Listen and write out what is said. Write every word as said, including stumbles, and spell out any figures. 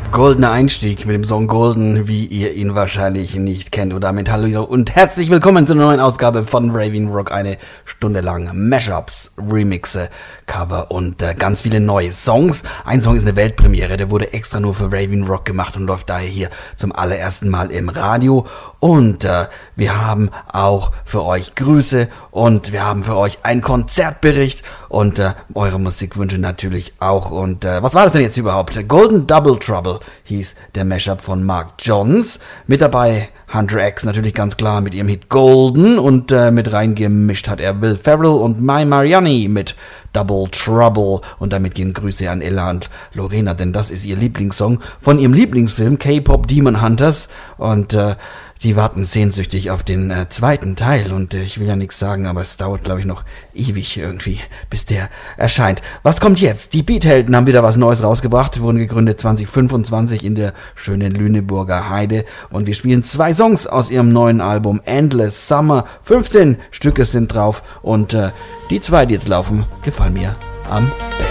Goldener Einstieg mit dem Song Golden, wie ihr ihn wahrscheinlich nicht kennt. Und damit hallo und herzlich willkommen zu einer neuen Ausgabe von Raving Rock. Eine Stunde lang Mashups, Remixe, Cover und äh, ganz viele neue Songs. Ein Song ist eine Weltpremiere, der wurde extra nur für Raving Rock gemacht und läuft daher hier zum allerersten Mal im Radio. Und äh, wir haben auch für euch Grüße und wir haben für euch einen Konzertbericht und äh, eure Musikwünsche natürlich auch. Und äh, was war das denn jetzt überhaupt? Golden Double Trouble hieß der Mashup von Mark Johns. Mit dabei Hunter X natürlich ganz klar mit ihrem Hit Golden und äh, mit reingemischt hat er Will Ferrell und My Mariani mit Double Trouble. Und damit gehen Grüße an Ella und Lorena, denn das ist ihr Lieblingssong von ihrem Lieblingsfilm K-Pop Demon Hunters. Und äh, die warten sehnsüchtig auf den äh, zweiten Teil und äh, ich will ja nichts sagen, aber es dauert, glaube ich, noch ewig irgendwie, bis der erscheint. Was kommt jetzt? Die Beathelden haben wieder was Neues rausgebracht, wurden gegründet zwanzig fünfundzwanzig in der schönen Lüneburger Heide und wir spielen zwei Songs aus ihrem neuen Album Endless Summer. fünfzehn Stücke sind drauf und äh, die zwei, die jetzt laufen, gefallen mir am besten.